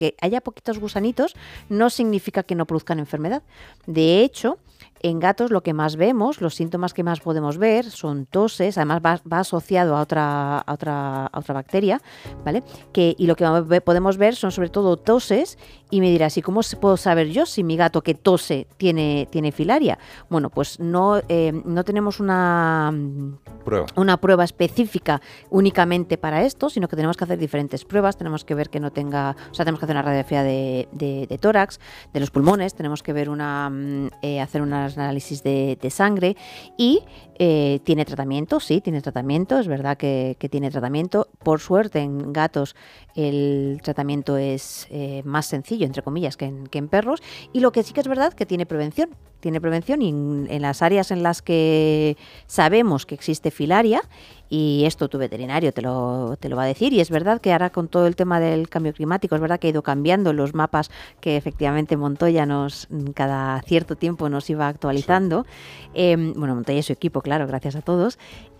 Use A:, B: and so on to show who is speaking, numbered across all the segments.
A: Que haya poquitos gusanitos no significa que no produzcan enfermedad. De hecho, en gatos lo que más vemos, los síntomas que más podemos ver son toses, además va asociado a otra bacteria, ¿vale? Y lo que podemos ver son sobre todo toses, y me dirás, ¿y cómo puedo saber yo si mi gato que tose tiene filaria? Bueno, pues no tenemos una prueba específica únicamente para esto, sino que tenemos que hacer diferentes pruebas, tenemos que ver que no tenga, o sea, tenemos que hacer una radiografía de tórax, de los pulmones, tenemos que ver hacer unas análisis de sangre y tiene tratamiento, sí, tiene tratamiento, es verdad que tiene tratamiento. Por suerte en gatos el tratamiento es más sencillo, entre comillas, que en perros, y lo que sí que es verdad que tiene prevención y en las áreas en las que sabemos que existe filaria, y esto tu veterinario te lo va a decir, y es verdad que ahora con todo el tema del cambio climático, es verdad que ha ido cambiando los mapas que efectivamente Montoya cada cierto tiempo nos iba actualizando. Sí. Montoya y su equipo, claro, gracias a todos.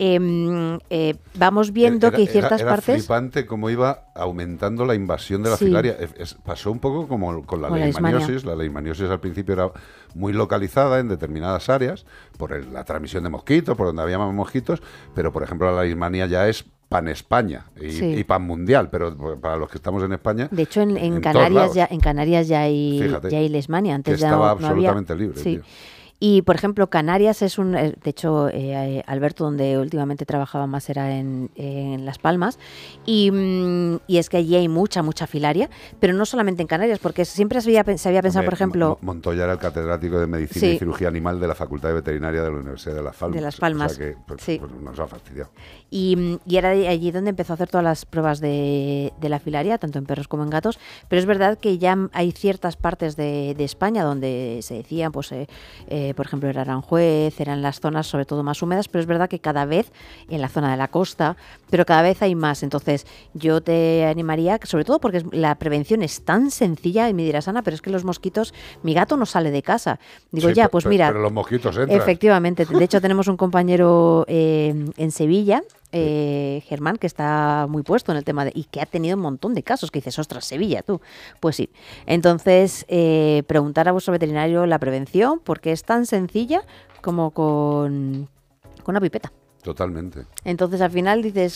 A: Vamos viendo que hay ciertas partes...
B: Era flipante cómo iba aumentando la invasión de la filaria. Pasó un poco como con la leishmaniosis. La leishmaniosis al principio era muy localizada en determinadas áreas por la transmisión de mosquitos, por donde había más mosquitos, pero por ejemplo la leishmania ya es pan España y pan mundial, pero para los que estamos en España,
A: de hecho en Canarias ya hay leishmania, antes ya
B: estaba
A: no
B: absolutamente
A: había,
B: libre.
A: Sí.
B: Tío.
A: Y, por ejemplo, Canarias es de hecho, Alberto, donde últimamente trabajaba más era en Las Palmas, y es que allí hay mucha filaria, pero no solamente en Canarias, porque siempre se había pensado, por ejemplo...
B: Montoya era el catedrático de Medicina y Cirugía Animal de la Facultad de Veterinaria de la Universidad de Las Palmas.
A: De Las Palmas.
B: O sea que pues nos ha fastidiado.
A: Y era allí donde empezó a hacer todas las pruebas de la filaria, tanto en perros como en gatos, pero es verdad que ya hay ciertas partes de España donde se decían, pues... por ejemplo, era Aranjuez, eran las zonas sobre todo más húmedas, pero es verdad que cada vez en la zona de la costa, pero cada vez hay más. Entonces, yo te animaría, sobre todo porque la prevención es tan sencilla, y me dirás, Ana, pero es que los mosquitos, mi gato no sale de casa. Digo, sí, pues mira...
B: Pero los mosquitos entran.
A: Efectivamente. De hecho, tenemos un compañero en Sevilla, Germán, que está muy puesto en el tema y que ha tenido un montón de casos que dices, ostras, Sevilla, tú. Pues sí. Entonces, preguntar a vuestro veterinario la prevención, porque es tan sencilla como con una pipeta.
B: Totalmente.
A: Entonces, al final dices,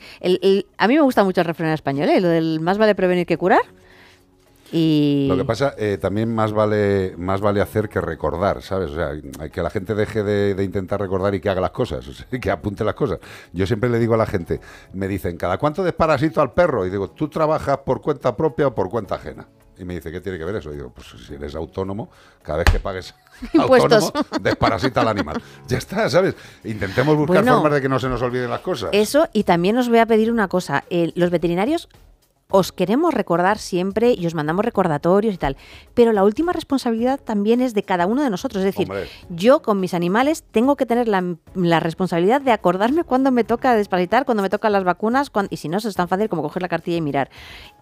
A: a mí me gusta mucho el refrán español, lo del más vale prevenir que curar. Y...
B: Lo que pasa, también más vale hacer que recordar, ¿sabes? O sea, que la gente deje de intentar recordar y que haga las cosas, o sea, que apunte las cosas. Yo siempre le digo a la gente, me dicen, ¿cada cuánto desparasito al perro? Y digo, ¿tú trabajas por cuenta propia o por cuenta ajena? Y me dice, ¿qué tiene que ver eso? Y digo, pues si eres autónomo, cada vez que pagues autónomo, desparasita al animal. Ya está, ¿sabes? Intentemos buscar formas de que no se nos olviden las cosas.
A: Eso, y también os voy a pedir una cosa. Los veterinarios... os queremos recordar siempre y os mandamos recordatorios y tal, pero la última responsabilidad también es de cada uno de nosotros. Es decir, yo con mis animales tengo que tener la responsabilidad de acordarme cuando me toca desparasitar, cuando me tocan las vacunas, y si no, es tan fácil como coger la cartilla y mirar.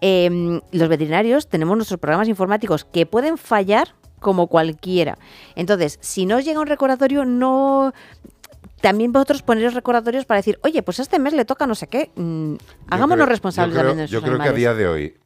A: Los veterinarios tenemos nuestros programas informáticos que pueden fallar como cualquiera. Entonces, si no os llega un recordatorio, no... También vosotros poneros recordatorios para decir, oye, pues este mes le toca no sé qué. Hagámonos responsables también de nuestros animales.
B: Yo creo que a día de hoy,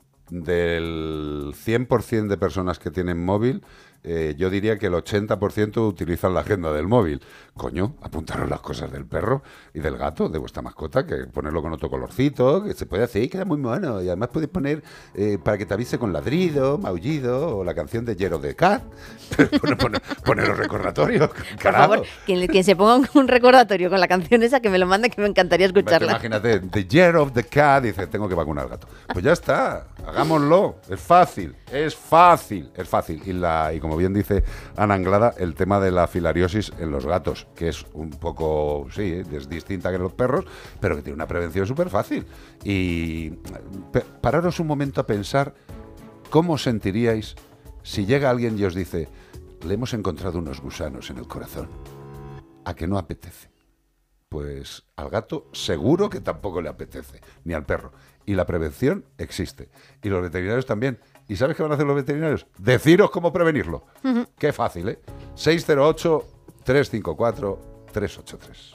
B: del 100% de personas que tienen móvil, yo diría que el 80% utilizan la agenda del móvil. Coño, apuntaros las cosas del perro y del gato, de vuestra mascota, que ponerlo con otro colorcito, que se puede hacer y queda muy mono. Y además podéis poner para que te avise con ladrido, maullido o la canción de Year of the Cat. Poner los recordatorios, carajo.
A: Por favor, quien se ponga un recordatorio con la canción esa, que me lo mande, que me encantaría escucharla.
B: Imagínate, The Year of the Cat, dice, tengo que vacunar al gato. Pues ya está, hagámoslo, es fácil. Y como bien dice Ana Anglada, el tema de la filariosis en los gatos, que es un poco, sí, es distinta que en los perros, pero que tiene una prevención súper fácil. Y pararos un momento a pensar cómo sentiríais si llega alguien y os dice, le hemos encontrado unos gusanos en el corazón. ¿A que no apetece? Pues al gato seguro que tampoco le apetece, ni al perro. Y la prevención existe. Y los veterinarios también. ¿Y sabes qué van a hacer los veterinarios? Deciros cómo prevenirlo. Qué fácil, ¿eh? 608-354-383.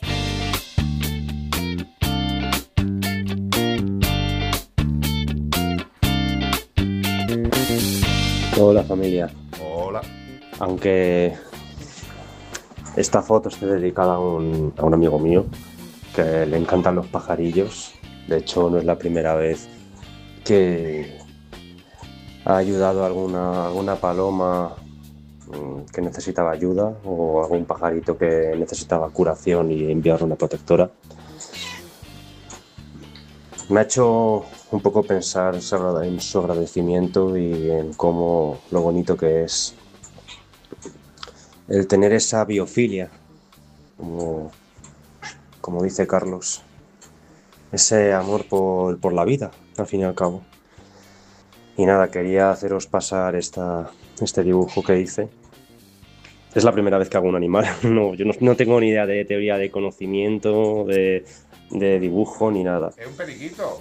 C: Hola familia,
B: Hola.
C: aunque esta foto esté dedicada a un amigo mío que le encantan los pajarillos, de hecho no es la primera vez que ha ayudado a alguna paloma que necesitaba ayuda o algún pajarito que necesitaba curación y enviar una protectora. Me ha hecho un poco pensar en su agradecimiento y en cómo lo bonito que es el tener esa biofilia, como dice Carlos, ese amor por la vida, al fin y al cabo. Y nada, quería haceros pasar este dibujo que hice. Es la primera vez que hago un animal. Yo no tengo ni idea de teoría de conocimiento, de dibujo, ni nada.
B: Es un periquito.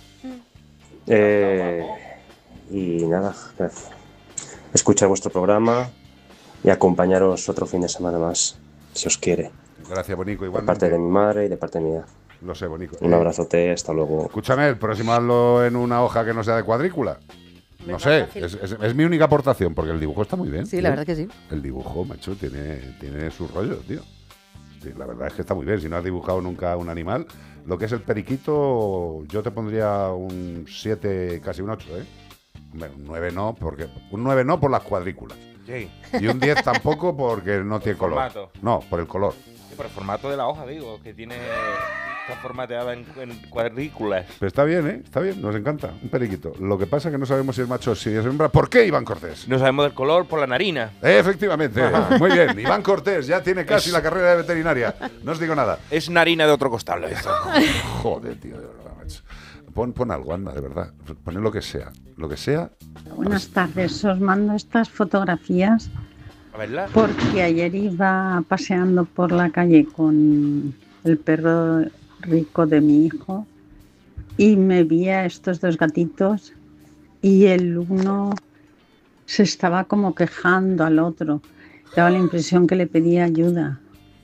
C: Y nada, escuchar vuestro programa y acompañaros otro fin de semana más, si os quiere.
B: Gracias, Bonico.
C: De
B: Igualmente.
C: parte de mi madre y de parte mía.
B: Lo sé, Bonico.
C: Un abrazote, hasta luego.
B: Escúchame, el próximo hazlo en una hoja que no sea de cuadrícula. No sé, es mi única aportación, porque el dibujo está muy bien.
A: Sí,
B: tío.
A: la verdad que sí.
B: El dibujo, macho, tiene su rollo, tío. Sí, la verdad es que está muy bien. Si no has dibujado nunca un animal, lo que es el periquito, yo te pondría un 7, casi un 8, ¿eh? Hombre, un 9 no, porque un 9 no por las cuadrículas.
D: Sí.
B: Y un 10 tampoco porque no tiene color.
D: Formato.
B: No, por el color.
D: Sí, por el formato de la hoja, digo, que tiene... Está formateada en cuadrículas.
B: Pero está bien, ¿eh? Está bien, nos encanta. Un periquito. Lo que pasa es que no sabemos si es macho o si es hembra. ¿Por qué Iván Cortés?
D: No sabemos del color por la narina.
B: Efectivamente. Muy bien. Iván Cortés ya tiene casi la carrera de veterinaria. No os digo nada.
D: Es narina de otro costal esto.
B: Joder, tío, de verdad, macho. Pon algo, anda, de verdad. Pon lo que sea. Lo que sea.
E: Buenas tardes, os mando estas fotografías
D: A verla.
E: porque ayer iba paseando por la calle con el perro rico de mi hijo y me vi a estos dos gatitos y el uno se estaba como quejando al otro, daba la impresión que le pedía ayuda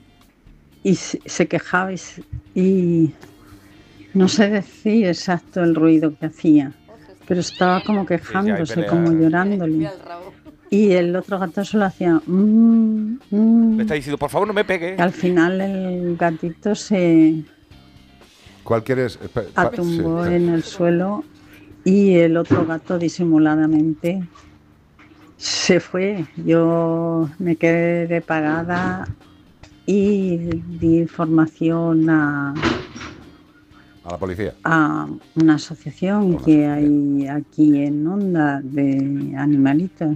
E: y se quejaba y no sé decir exacto el ruido que hacía, pero estaba como quejándose,
D: pelea.
E: como llorándole. Y el otro gato solo hacía
D: Me está diciendo, por favor, no me pegue.
E: Al final el gatito se
B: ¿Cuál quieres?
E: atumbó
B: Sí.
E: en el suelo y el otro gato disimuladamente se fue. Yo me quedé parada y di información
B: A la policía.
E: a una asociación
B: Una
E: que
B: asociación.
E: hay aquí en Onda de animalitos.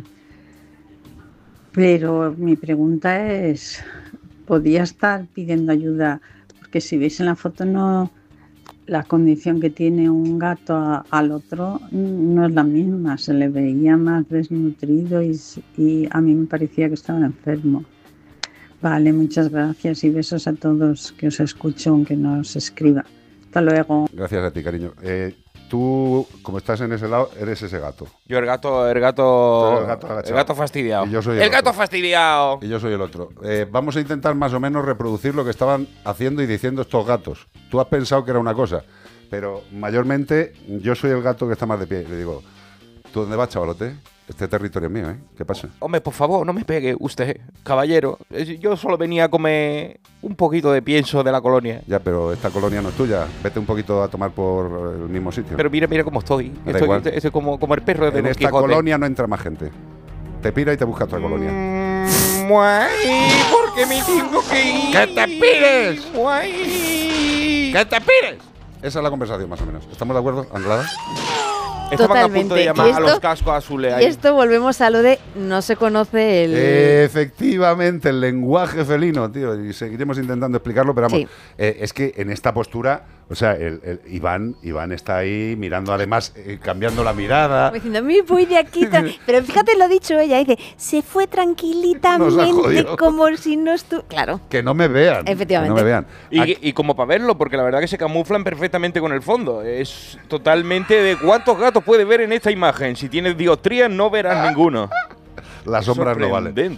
E: Pero mi pregunta es, ¿podía estar pidiendo ayuda? Porque si veis en la foto, no, la condición que tiene un gato al otro no es la misma. Se le veía más desnutrido y a mí me parecía que estaba enfermo. Vale, muchas gracias y besos a todos que os escucho, aunque no os escriba. Hasta luego.
B: Gracias a ti, cariño. Tú, como estás en ese lado, eres ese gato.
D: Yo el gato
B: agachado.
D: el gato fastidiado.
B: Y yo soy
D: el
B: el
D: gato
B: otro.
D: fastidiado.
B: Y yo soy el otro. Vamos a intentar más o menos reproducir lo que estaban haciendo y diciendo estos gatos. Tú has pensado que era una cosa, pero mayormente yo soy el gato que está más de pie. Y le digo, ¿tú dónde vas, chavalote? Este territorio es mío, ¿eh? ¿Qué pasa?
D: Hombre, por favor, no me pegue usted, caballero. Yo solo venía a comer un poquito de pienso de la colonia.
B: Ya, pero esta colonia no es tuya. Vete un poquito a tomar por el mismo sitio.
D: Pero mira cómo estoy.
B: Da igual.
D: Estoy como el perro de
B: en
D: Don
B: esta
D: Quijote.
B: colonia no entra más gente. Te pira y te busca otra colonia.
D: Guay, ¿por qué me tengo que ir?
B: ¡Que te pires!
D: Guay.
B: ¡Que te pires! Esa es la conversación, más o menos. ¿Estamos de acuerdo, Anglada?
D: Estaban a punto de
A: Totalmente.
D: llamar
A: Y
D: a los
A: esto-
D: cascos azules
A: Y
D: ahí.
A: esto volvemos a lo de no se conoce el...
B: Efectivamente, el lenguaje felino, tío. Y seguiremos intentando explicarlo, pero vamos,
A: Sí.
B: es que en esta postura, o sea, el Iván está ahí mirando, además, cambiando la mirada.
A: Como diciendo, me voy de aquí. Pero fíjate lo dicho ella, dice, se fue
B: Nos ha
A: tranquilitamente
B: jodido.
A: como si no estuviera... Claro.
B: Que no me vean.
A: Efectivamente.
B: Que no me vean.
D: Y como para verlo, porque la verdad que se camuflan perfectamente con el fondo. Es totalmente de cuántos gatos puedes ver en esta imagen. Si tienes dioptrías no verás ninguno.
B: Las sombras no valen.
D: Sorprendente.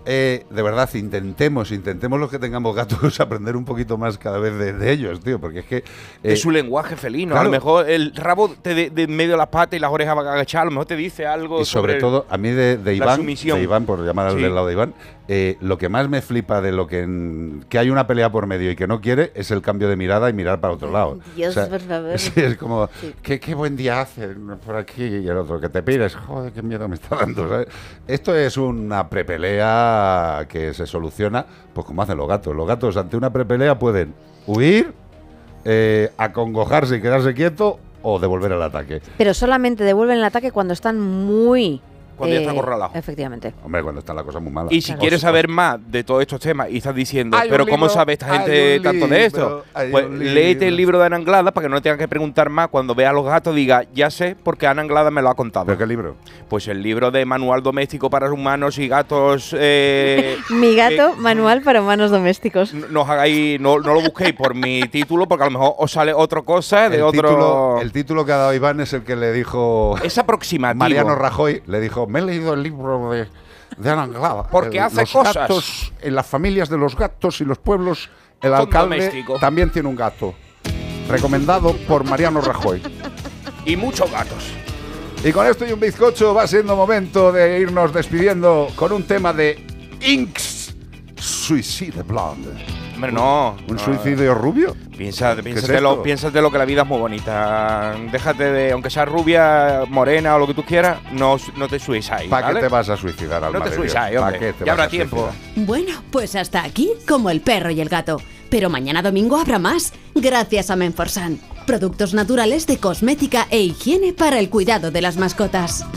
B: de verdad, intentemos los que tengamos gatos aprender un poquito más cada vez de ellos, tío, porque es que...
D: es su lenguaje felino.
B: claro.
D: A lo mejor el rabo de medio de las patas y las orejas agachadas, a lo mejor te dice algo.
B: Y sobre todo, a mí de Iván, por llamar al
D: Sí.
B: del lado de Iván, lo que más me flipa de lo que hay una pelea por medio y que no quiere es el cambio de mirada y mirar para otro lado.
A: Dios, por favor.
B: Sí, es como,
A: Sí.
B: qué buen día hace por aquí, y el otro, que te pires, joder, qué miedo me está dando, ¿sabes? Esto es una prepelea que se soluciona, pues como hacen los gatos. Los gatos ante una prepelea pueden huir, acongojarse y quedarse quieto o devolver el ataque.
A: Pero solamente devuelven el ataque cuando están muy...
D: Cuando ya está acorralado.
A: Efectivamente.
B: Hombre, cuando está la cosa muy mala.
D: Y si
A: Claro.
D: quieres saber más de todos estos temas y estás diciendo,
B: Hay un
D: pero ¿cómo
B: libro,
D: sabe esta
B: hay
D: gente
B: un
D: tanto de
B: libro,
D: esto?
B: hay
D: Pues
B: un
D: léete el
B: libro.
D: libro de Ana Anglada para que no tengas que preguntar más. Cuando veas a los gatos diga, ya sé porque Ana Anglada me lo ha contado.
B: ¿Pero qué libro?
D: Pues el libro de Manual Doméstico para Humanos y Gatos.
A: Mi gato, manual para humanos domésticos.
D: No os hagáis, no lo busquéis por mi título porque a lo mejor os sale otra cosa de otro.
B: El título que ha dado Iván es el que le dijo
D: Es aproximativo.
B: Mariano Rajoy. Le dijo, me he leído el libro de Ana Anglada.
D: Porque hace
B: los
D: cosas.
B: Gatos, en las familias de los gatos y los pueblos, el
D: Son
B: alcalde
D: domésticos.
B: también tiene un gato. Recomendado por Mariano Rajoy.
D: Y muchos gatos.
B: Y con esto y un bizcocho va siendo momento de irnos despidiendo con un tema de Inks Suicide Blonde.
D: Hombre, no.
B: ¿Un
D: no.
B: suicidio rubio?
D: Piénsatelo,
B: esto?
D: que la vida es muy bonita. Déjate de, aunque sea rubia, morena o lo que tú quieras, no te suicides.
B: ¿Para
D: ¿vale?
B: qué te vas a suicidar, alma
D: No te
B: de Dios?
D: suicides,
B: ¿Pa'
D: hombre.
B: qué te
D: Ya
B: vas
D: habrá
B: a
D: tiempo.
B: suicidar?
F: Bueno, pues hasta aquí, como el perro y el gato. Pero mañana domingo habrá más, gracias a Menforsan. Productos naturales de cosmética e higiene para el cuidado de las mascotas.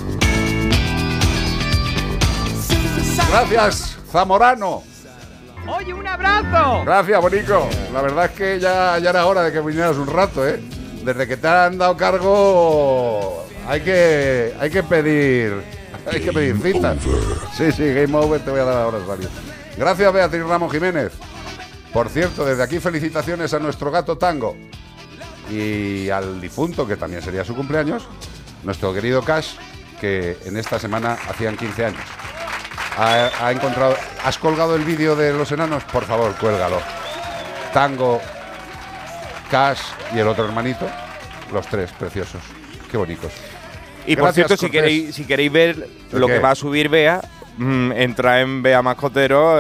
B: Gracias, Zamorano.
G: Oye, un abrazo.
B: Gracias, Bonico. La verdad es que ya era hora de que vinieras un rato, ¿eh? Desde que te han dado cargo hay que pedir citas. Sí, Game Over te voy a dar ahora, Sario. Gracias, Beatriz Ramos Jiménez. Por cierto, desde aquí felicitaciones a nuestro gato Tango y al difunto, que también sería su cumpleaños, nuestro querido Cash, que en esta semana hacían 15 años. Ha encontrado... ¿Has colgado el vídeo de los enanos? Por favor, cuélgalo. Tango, Cash y el otro hermanito, los tres preciosos. Qué bonitos.
D: Y por
B: Gracias,
D: cierto,
B: Cortés.
D: si queréis ver lo
B: ¿Qué?
D: que va a subir Bea, entra en Bea Mascotero.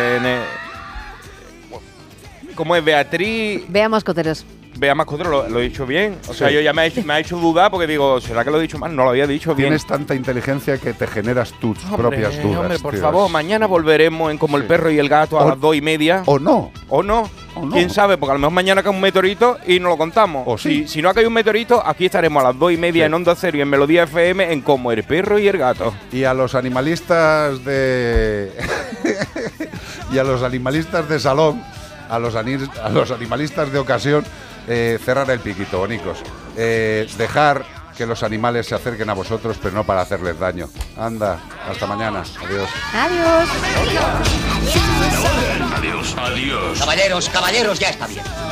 D: ¿Cómo es? Beatriz.
A: Veamos, coteros.
D: Bea Mascotero, lo he dicho bien. O sea,
B: Sí.
D: yo ya me ha hecho dudar porque digo, ¿será que lo he dicho mal? No lo había dicho bien.
B: Tienes tanta inteligencia que te generas tus propias dudas.
D: Hombre, por
B: tío.
D: favor, mañana volveremos en Como el
B: Sí.
D: perro y el gato a
B: O-
D: las 2:30.
B: ¿O no?
D: ¿O no?
B: ¿O no?
D: ¿Quién sabe? Porque a lo mejor mañana cae un meteorito y no lo contamos.
B: ¿O sí?
D: Si no ha caído un meteorito, aquí estaremos a las 2:30
B: Sí.
D: en Onda Cero y en Melodía FM en Como el perro y el gato.
B: Y a los animalistas de... y a los animalistas de salón, a los animalistas de ocasión, cerrar el piquito, bonicos. Dejar que los animales se acerquen a vosotros, pero no para hacerles daño. Anda, hasta mañana. Adiós.
A: Adiós.
H: Caballeros, ya está bien.